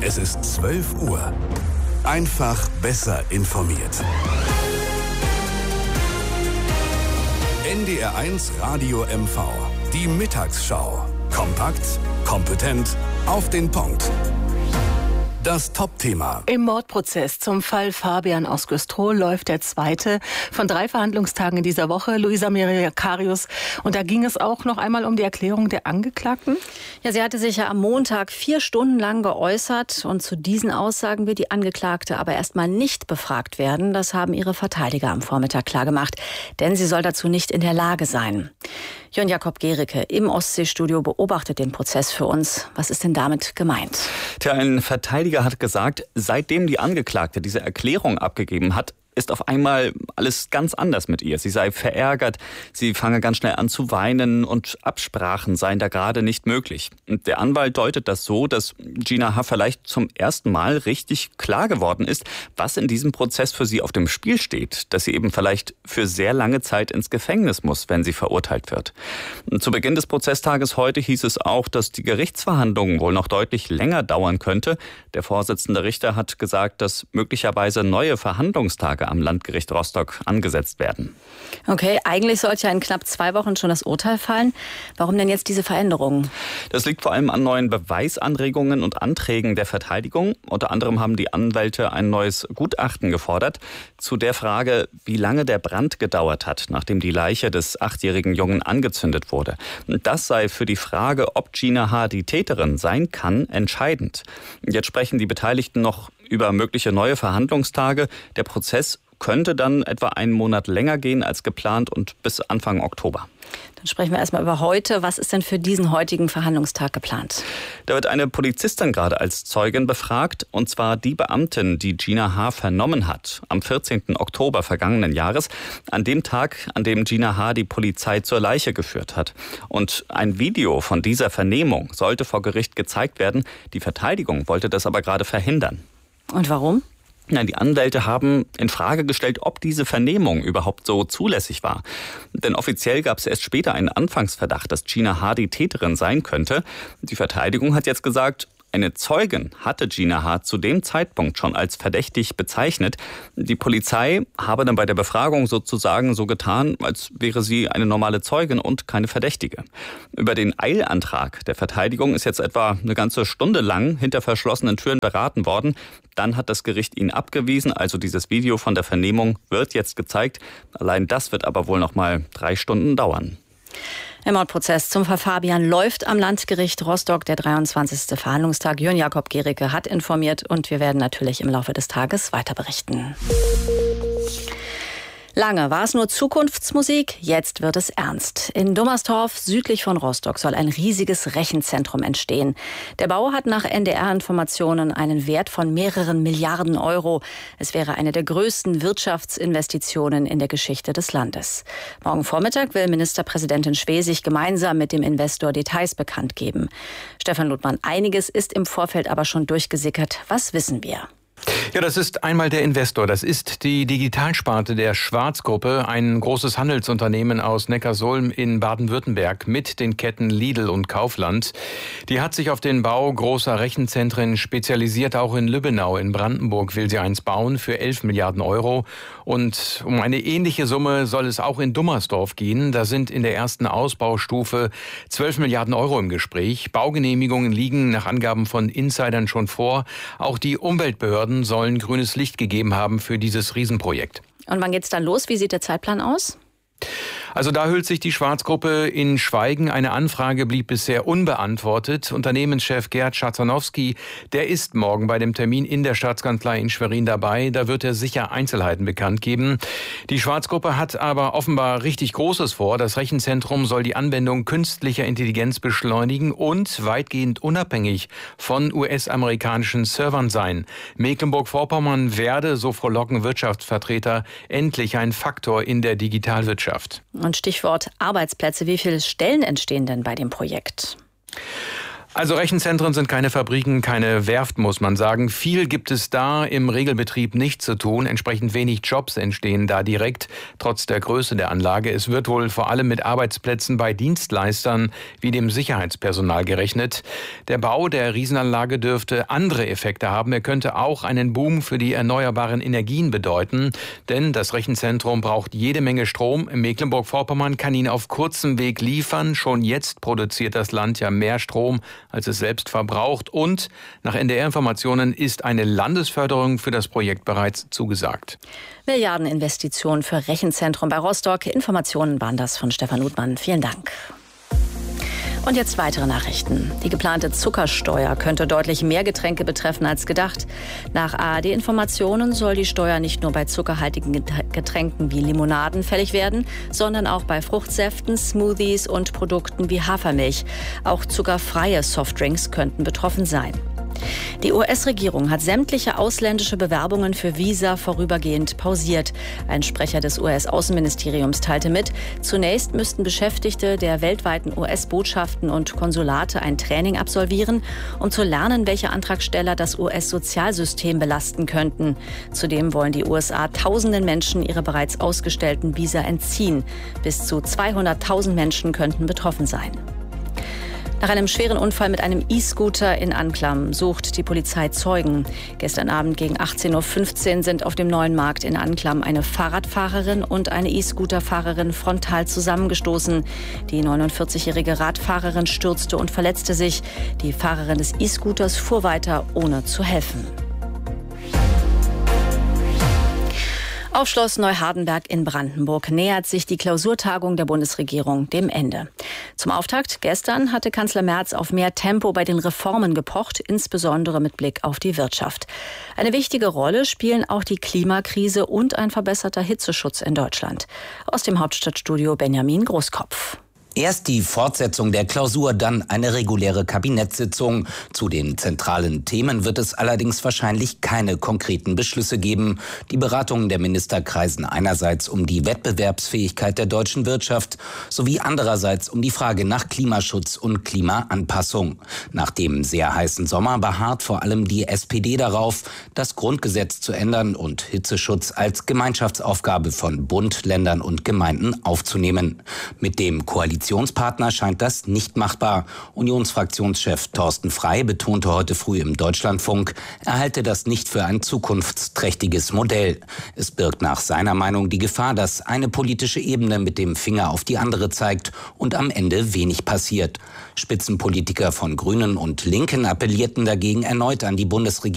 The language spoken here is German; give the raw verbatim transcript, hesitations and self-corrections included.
Es ist zwölf Uhr. Einfach besser informiert. N D R eins Radio M V. Die Mittagsschau. Kompakt, kompetent, auf den Punkt. Das Top-Thema. Im Mordprozess zum Fall Fabian aus Güstrow läuft der zweite von drei Verhandlungstagen in dieser Woche. Luisa Meriakarius. Und da ging es auch noch einmal um die Erklärung der Angeklagten? Ja, sie hatte sich ja am Montag vier Stunden lang geäußert. Und zu diesen Aussagen wird die Angeklagte aber erstmal nicht befragt werden. Das haben ihre Verteidiger am Vormittag klargemacht. Denn sie soll dazu nicht in der Lage sein. Jörn Jakob Gericke im Ostseestudio beobachtet den Prozess für uns. Was ist denn damit gemeint? Tja, ein Verteidiger hat gesagt, seitdem die Angeklagte diese Erklärung abgegeben hat, ist auf einmal alles ganz anders mit ihr. Sie sei verärgert, sie fange ganz schnell an zu weinen und Absprachen seien da gerade nicht möglich. Und der Anwalt deutet das so, dass Gina H. vielleicht zum ersten Mal richtig klar geworden ist, was in diesem Prozess für sie auf dem Spiel steht, dass sie eben vielleicht für sehr lange Zeit ins Gefängnis muss, wenn sie verurteilt wird. Und zu Beginn des Prozesstages heute hieß es auch, dass die Gerichtsverhandlungen wohl noch deutlich länger dauern könnte. Der Vorsitzende Richter hat gesagt, dass möglicherweise neue Verhandlungstage am Landgericht Rostock angesetzt werden. Okay, eigentlich sollte ja in knapp zwei Wochen schon das Urteil fallen. Warum denn jetzt diese Veränderungen? Das liegt vor allem an neuen Beweisanregungen und Anträgen der Verteidigung. Unter anderem haben die Anwälte ein neues Gutachten gefordert zu der Frage, wie lange der Brand gedauert hat, nachdem die Leiche des achtjährigen Jungen angezündet wurde. Das sei für die Frage, ob Gina H. die Täterin sein kann, entscheidend. Jetzt sprechen die Beteiligten noch über mögliche neue Verhandlungstage. Der Prozess könnte dann etwa einen Monat länger gehen als geplant und bis Anfang Oktober. Dann sprechen wir erstmal über heute. Was ist denn für diesen heutigen Verhandlungstag geplant? Da wird eine Polizistin gerade als Zeugin befragt, und zwar die Beamtin, die Gina H. vernommen hat, am vierzehnten Oktober vergangenen Jahres, an dem Tag, an dem Gina H. die Polizei zur Leiche geführt hat. Und ein Video von dieser Vernehmung sollte vor Gericht gezeigt werden. Die Verteidigung wollte das aber gerade verhindern. Und warum? Nein, die Anwälte haben in Frage gestellt, ob diese Vernehmung überhaupt so zulässig war. Denn offiziell gab es erst später einen Anfangsverdacht, dass Gina H. die Täterin sein könnte. Die Verteidigung hat jetzt gesagt, eine Zeugin hatte Gina H. zu dem Zeitpunkt schon als verdächtig bezeichnet. Die Polizei habe dann bei der Befragung sozusagen so getan, als wäre sie eine normale Zeugin und keine Verdächtige. Über den Eilantrag der Verteidigung ist jetzt etwa eine ganze Stunde lang hinter verschlossenen Türen beraten worden. Dann hat das Gericht ihn abgewiesen. Also dieses Video von der Vernehmung wird jetzt gezeigt. Allein das wird aber wohl noch mal drei Stunden dauern. Der Mordprozess zum Fall Fabian läuft am Landgericht Rostock. Der dreiundzwanzigste Verhandlungstag. Jörn Jakob Gericke hat informiert und wir werden natürlich im Laufe des Tages weiter berichten. Lange war es nur Zukunftsmusik, jetzt wird es ernst. In Dummerstorf, südlich von Rostock, soll ein riesiges Rechenzentrum entstehen. Der Bau hat nach N D R-Informationen einen Wert von mehreren Milliarden Euro. Es wäre eine der größten Wirtschaftsinvestitionen in der Geschichte des Landes. Morgen Vormittag will Ministerpräsidentin Schwesig gemeinsam mit dem Investor Details bekannt geben. Stefan Ludmann, einiges ist im Vorfeld aber schon durchgesickert. Was wissen wir? Ja, das ist einmal der Investor. Das ist die Digitalsparte der Schwarz-Gruppe, ein großes Handelsunternehmen aus Neckarsulm in Baden-Württemberg mit den Ketten Lidl und Kaufland. Die hat sich auf den Bau großer Rechenzentren spezialisiert. Auch in Lübbenau in Brandenburg will sie eins bauen für elf Milliarden Euro. Und um eine ähnliche Summe soll es auch in Dummersdorf gehen. Da sind in der ersten Ausbaustufe zwölf Milliarden Euro im Gespräch. Baugenehmigungen liegen nach Angaben von Insidern schon vor. Auch die Umweltbehörden sollen grünes Licht gegeben haben für dieses Riesenprojekt. Und wann geht's dann los? Wie sieht der Zeitplan aus? Also da hüllt sich die Schwarz-Gruppe in Schweigen. Eine Anfrage blieb bisher unbeantwortet. Unternehmenschef Gerd Schatzanowski, der ist morgen bei dem Termin in der Staatskanzlei in Schwerin dabei. Da wird er sicher Einzelheiten bekannt geben. Die Schwarz-Gruppe hat aber offenbar richtig Großes vor. Das Rechenzentrum soll die Anwendung künstlicher Intelligenz beschleunigen und weitgehend unabhängig von U S-amerikanischen Servern sein. Mecklenburg-Vorpommern werde, so frohlocken Wirtschaftsvertreter, endlich ein Faktor in der Digitalwirtschaft. Und Stichwort Arbeitsplätze. Wie viele Stellen entstehen denn bei dem Projekt? Also Rechenzentren sind keine Fabriken, keine Werft, muss man sagen. Viel gibt es da im Regelbetrieb nicht zu tun. Entsprechend wenig Jobs entstehen da direkt, trotz der Größe der Anlage. Es wird wohl vor allem mit Arbeitsplätzen bei Dienstleistern wie dem Sicherheitspersonal gerechnet. Der Bau der Riesenanlage dürfte andere Effekte haben. Er könnte auch einen Boom für die erneuerbaren Energien bedeuten. Denn das Rechenzentrum braucht jede Menge Strom. Mecklenburg-Vorpommern kann ihn auf kurzem Weg liefern. Schon jetzt produziert das Land ja mehr Strom, als es selbst verbraucht. Und nach N D R-Informationen ist eine Landesförderung für das Projekt bereits zugesagt. Milliardeninvestitionen für Rechenzentrum bei Rostock. Informationen waren das von Stefan Uthmann. Vielen Dank. Und jetzt weitere Nachrichten. Die geplante Zuckersteuer könnte deutlich mehr Getränke betreffen als gedacht. Nach A R D-Informationen soll die Steuer nicht nur bei zuckerhaltigen Getränken wie Limonaden fällig werden, sondern auch bei Fruchtsäften, Smoothies und Produkten wie Hafermilch. Auch zuckerfreie Softdrinks könnten betroffen sein. Die U S-Regierung hat sämtliche ausländische Bewerbungen für Visa vorübergehend pausiert. Ein Sprecher des U S-Außenministeriums teilte mit, zunächst müssten Beschäftigte der weltweiten U S-Botschaften und Konsulate ein Training absolvieren, um zu lernen, welche Antragsteller das U S-Sozialsystem belasten könnten. Zudem wollen die U S A tausenden Menschen ihre bereits ausgestellten Visa entziehen. Bis zu zweihunderttausend Menschen könnten betroffen sein. Nach einem schweren Unfall mit einem E-Scooter in Anklam sucht die Polizei Zeugen. Gestern Abend gegen achtzehn Uhr fünfzehn sind auf dem Neuen Markt in Anklam eine Fahrradfahrerin und eine E-Scooter-Fahrerin frontal zusammengestoßen. Die neunundvierzigjährige Radfahrerin stürzte und verletzte sich. Die Fahrerin des E-Scooters fuhr weiter, ohne zu helfen. Auf Schloss Neuhardenberg in Brandenburg nähert sich die Klausurtagung der Bundesregierung dem Ende. Zum Auftakt gestern hatte Kanzler Merz auf mehr Tempo bei den Reformen gepocht, insbesondere mit Blick auf die Wirtschaft. Eine wichtige Rolle spielen auch die Klimakrise und ein verbesserter Hitzeschutz in Deutschland. Aus dem Hauptstadtstudio Benjamin Großkopf. Erst die Fortsetzung der Klausur, dann eine reguläre Kabinettssitzung. Zu den zentralen Themen wird es allerdings wahrscheinlich keine konkreten Beschlüsse geben. Die Beratungen der Minister kreisen einerseits um die Wettbewerbsfähigkeit der deutschen Wirtschaft sowie andererseits um die Frage nach Klimaschutz und Klimaanpassung. Nach dem sehr heißen Sommer beharrt vor allem die S P D darauf, das Grundgesetz zu ändern und Hitzeschutz als Gemeinschaftsaufgabe von Bund, Ländern und Gemeinden aufzunehmen. Mit dem Koalitionspartner scheint das nicht machbar. Unionsfraktionschef Thorsten Frey betonte heute früh im Deutschlandfunk, er halte das nicht für ein zukunftsträchtiges Modell. Es birgt nach seiner Meinung die Gefahr, dass eine politische Ebene mit dem Finger auf die andere zeigt und am Ende wenig passiert. Spitzenpolitiker von Grünen und Linken appellierten dagegen erneut an die Bundesregierung,